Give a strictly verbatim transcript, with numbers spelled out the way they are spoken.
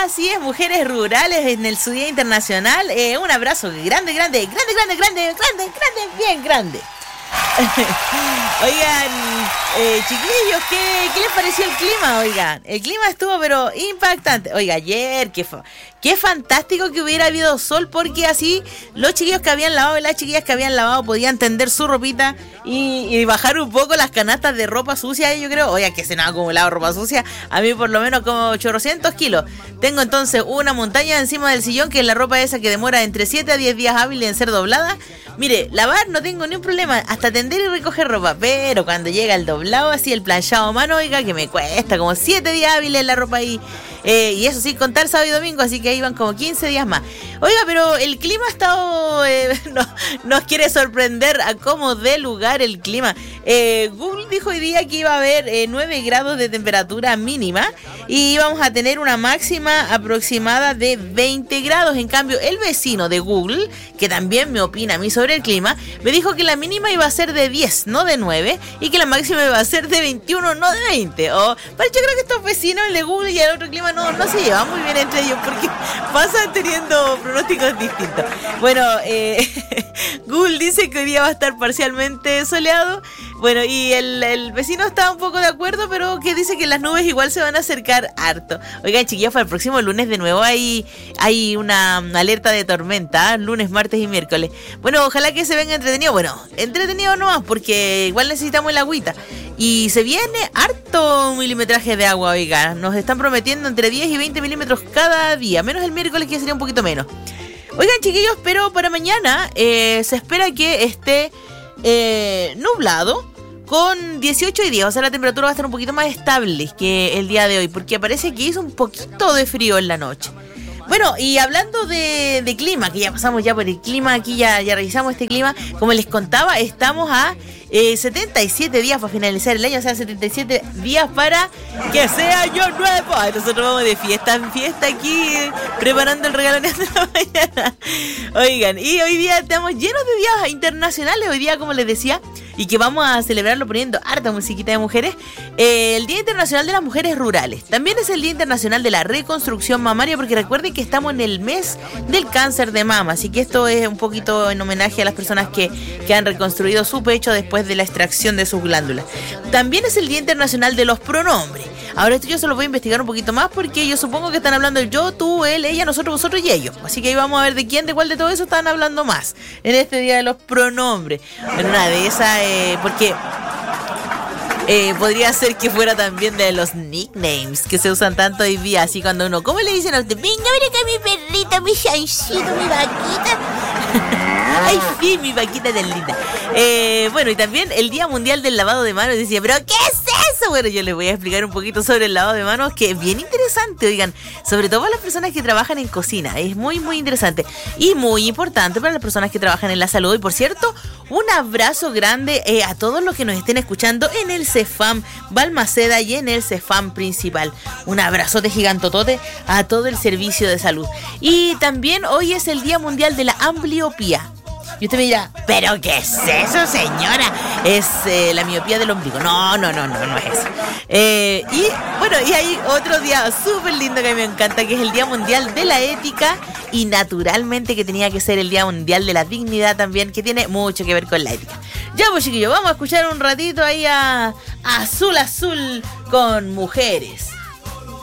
así es, mujeres rurales en el su Día Internacional. Eh, un abrazo grande, grande, grande, grande, grande, grande, grande, bien grande. Oigan, eh, chiquillos, ¿qué, ¿qué les pareció el clima? Oigan, el clima estuvo pero impactante. Oiga, ayer, qué, qué fantástico que hubiera habido sol, porque así los chiquillos que habían lavado y las chiquillas que habían lavado podían tender su ropita y, y bajar un poco las canastas de ropa sucia. Yo creo, oiga, que se nos ha acumulado ropa sucia. A mí por lo menos como ochocientos kilos. Tengo entonces una montaña encima del sillón, que es la ropa esa que demora entre siete a diez días hábiles en ser doblada. Mire, lavar no tengo ni un problema, hasta tender y recoger ropa, pero cuando llega el doblado, así el planchado a mano, oiga, que me cuesta como siete días hábiles la ropa ahí, eh, y eso sin contar sábado y domingo, así que ahí van como quince días más. Oiga, pero el clima ha estado, eh, no, nos quiere sorprender a cómo dé lugar el clima. Eh, Google dijo hoy día que iba a haber eh, nueve grados de temperatura mínima y íbamos a tener una máxima aproximada de veinte grados. En cambio, el vecino de Google, que también me opina a mí sobre el clima, me dijo que la mínima iba a ser de diez, no de nueve, y que la máxima iba a ser de veintiuno, no de veinte. Oh, pero yo creo que estos vecinos, el de Google y el otro clima, no, no se llevan muy bien entre ellos, porque pasan teniendo pronósticos distintos. Bueno, eh, Google dice que hoy día va a estar parcialmente soleado. Bueno, y el, el vecino está un poco de acuerdo, pero que dice que las nubes igual se van a acercar harto. Oigan, chiquillos, para el próximo lunes de nuevo hay, hay una alerta de tormenta, lunes, martes y miércoles. Bueno, ojalá que se venga entretenido. Bueno, entretenido nomás, porque igual necesitamos el agüita. Y se viene harto milimetraje de agua, oiga. Nos están prometiendo entre diez y veinte milímetros cada día, menos el miércoles, que sería un poquito menos. Oigan, chiquillos, pero para mañana eh, se espera que esté eh, nublado, con dieciocho y diez, o sea, la temperatura va a estar un poquito más estable que el día de hoy, porque parece que hizo un poquito de frío en la noche. Bueno, y hablando de, de clima, que ya pasamos ya por el clima, aquí ya, ya revisamos este clima, como les contaba, estamos a eh, setenta y siete días para finalizar el año, o sea, setenta y siete días para que sea año nuevo. Nosotros vamos de fiesta en fiesta aquí, preparando el regalo de la mañana. Oigan, y hoy día estamos llenos de días internacionales, hoy día, como les decía, y que vamos a celebrarlo poniendo harta musiquita de mujeres. Eh, el Día Internacional de las Mujeres Rurales. También es el Día Internacional de la Reconstrucción Mamaria, porque recuerden que estamos en el mes del cáncer de mama, así que esto es un poquito en homenaje a las personas que, que han reconstruido su pecho después de la extracción de sus glándulas. También es el Día Internacional de los Pronombres. Ahora esto yo se lo voy a investigar un poquito más, porque yo supongo que están hablando el yo, tú, él, ella, nosotros, vosotros y ellos. Así que ahí vamos a ver de quién, de cuál de todo eso están hablando más en este Día de los Pronombres. En una de esas, eh, porque eh, podría ser que fuera también de los nicknames que se usan tanto hoy día. Así cuando uno, ¿cómo le dicen a usted? Venga, mira acá mi perrita, mi chancito, mi vaquita. Ay, sí, mi vaquita tan linda. Eh, bueno, y también el Día Mundial del Lavado de Manos. Decía, ¿pero qué es eso? Bueno, yo les voy a explicar un poquito sobre el lavado de manos, que es bien interesante, oigan, sobre todo para las personas que trabajan en cocina. Es muy, muy interesante y muy importante para las personas que trabajan en la salud. Y por cierto, un abrazo grande eh, a todos los que nos estén escuchando en el CEFAM Balmaceda y en el CEFAM principal. Un abrazote gigantotote a todo el servicio de salud. Y también hoy es el Día Mundial de la Ambliopía. Y usted me dirá, ¿pero qué es eso, señora? Es eh, la miopía del ombligo. No, no, no, no, no es eso. Eh, y bueno, y hay otro día súper lindo que me encanta, que es el Día Mundial de la Ética, y naturalmente que tenía que ser el Día Mundial de la Dignidad también, que tiene mucho que ver con la ética. Ya pues, chiquillos, vamos a escuchar un ratito ahí a Azul Azul con Mujeres.